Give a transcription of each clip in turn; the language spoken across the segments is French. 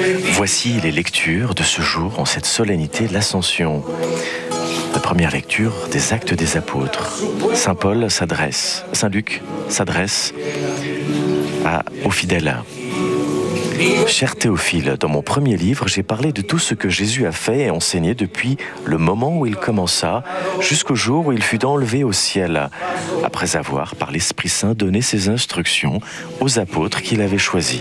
Voici les lectures de ce jour en cette solennité de l'Ascension. La première lecture des Actes des Apôtres. Saint Luc s'adresse aux fidèles. Cher Théophile, dans mon premier livre, j'ai parlé de tout ce que Jésus a fait et enseigné depuis le moment où il commença jusqu'au jour où il fut enlevé au ciel, après avoir, par l'Esprit Saint, donné ses instructions aux apôtres qu'il avait choisis.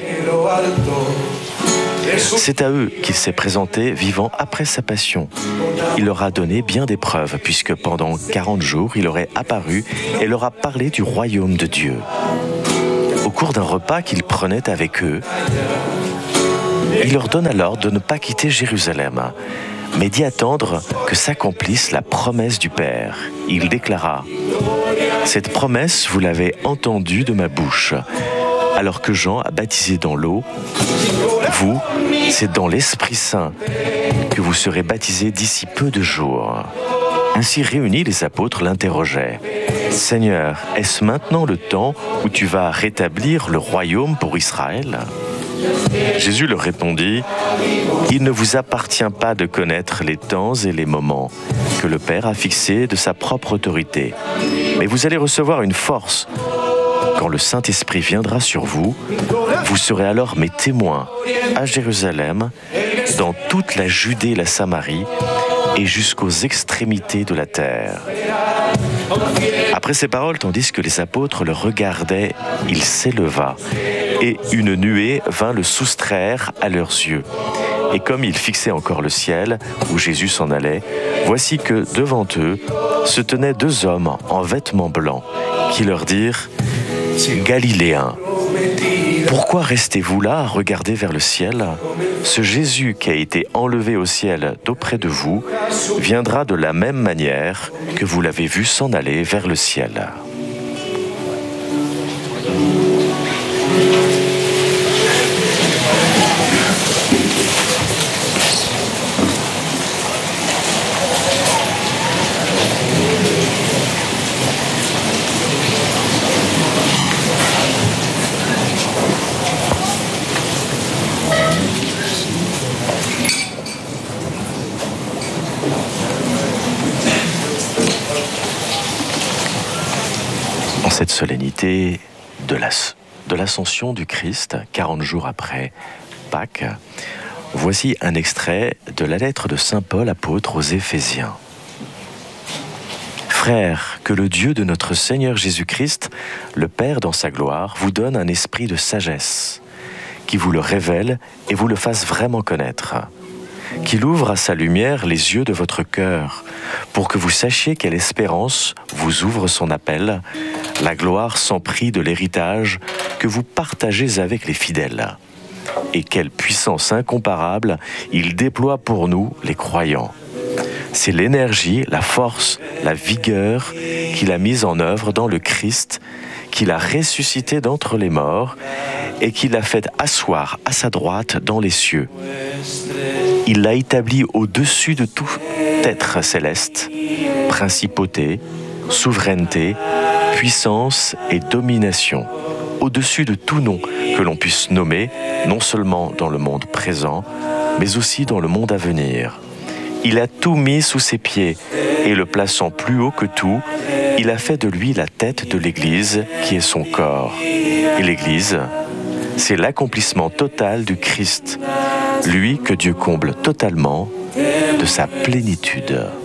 C'est à eux qu'il s'est présenté vivant après sa passion. Il leur a donné bien des preuves, puisque pendant 40 jours, il aurait apparu et leur a parlé du royaume de Dieu. Au cours d'un repas qu'il prenait avec eux, il leur donna l'ordre de ne pas quitter Jérusalem, mais d'y attendre que s'accomplisse la promesse du Père. Il déclara : « Cette promesse, vous l'avez entendue de ma bouche. Alors que Jean a baptisé dans l'eau, vous, c'est dans l'Esprit Saint que vous serez baptisés d'ici peu de jours. » Ainsi réunis, les apôtres l'interrogeaient : « Seigneur, est-ce maintenant le temps où tu vas rétablir le royaume pour Israël ?» Jésus leur répondit : « Il ne vous appartient pas de connaître les temps et les moments que le Père a fixés de sa propre autorité. Mais vous allez recevoir une force. Quand le Saint-Esprit viendra sur vous, vous serez alors mes témoins à Jérusalem, dans toute la Judée et la Samarie, et jusqu'aux extrémités de la terre. » Après ces paroles, tandis que les apôtres le regardaient, il s'éleva, et une nuée vint le soustraire à leurs yeux. Et comme ils fixaient encore le ciel, où Jésus s'en allait, voici que, devant eux, se tenaient 2 hommes en vêtements blancs, qui leur dirent : « Galiléens, pourquoi restez-vous là à regarder vers le ciel ? Ce Jésus qui a été enlevé au ciel d'auprès de vous viendra de la même manière que vous l'avez vu s'en aller vers le ciel. » En cette solennité de l'ascension du Christ, 40 jours après Pâques, voici un extrait de la lettre de saint Paul apôtre aux Éphésiens. Frères, que le Dieu de notre Seigneur Jésus-Christ, le Père dans sa gloire, vous donne un esprit de sagesse, qui vous le révèle et vous le fasse vraiment connaître, qu'il ouvre à sa lumière les yeux de votre cœur, pour que vous sachiez quelle espérance vous ouvre son appel, la gloire sans prix de l'héritage que vous partagez avec les fidèles, et quelle puissance incomparable il déploie pour nous, les croyants. C'est l'énergie, la force, la vigueur qu'il a mise en œuvre dans le Christ, qu'il a ressuscité d'entre les morts et qu'il a fait asseoir à sa droite dans les cieux. Il l'a établi au-dessus de tout être céleste, principauté, souveraineté, puissance et domination, au-dessus de tout nom que l'on puisse nommer, non seulement dans le monde présent, mais aussi dans le monde à venir. Il a tout mis sous ses pieds, et le plaçant plus haut que tout, il a fait de lui la tête de l'Église, qui est son corps. Et l'Église, c'est l'accomplissement total du Christ, lui que Dieu comble totalement de sa plénitude.